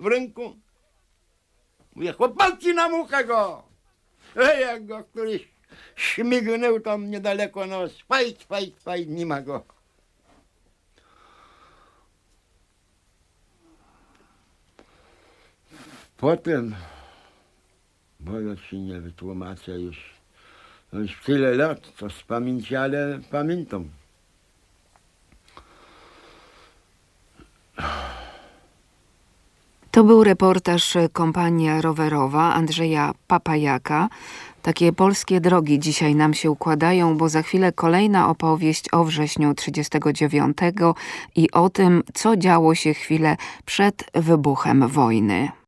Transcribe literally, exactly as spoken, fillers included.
w ręku. Mówię, chłopaki na muchę go! Ej, jak go któryś śmignął tam niedaleko, no fajt, fajt, fajt, nie ma go. Potem, bo ja się nie wytłumaczę już, już tyle lat, to z pamięci, ale pamiętam. To był reportaż Kompania Rowerowa Andrzeja Papajaka. Takie polskie drogi dzisiaj nam się układają, bo za chwilę kolejna opowieść o wrześniu trzydziestego dziewiątego i o tym, co działo się chwilę przed wybuchem wojny.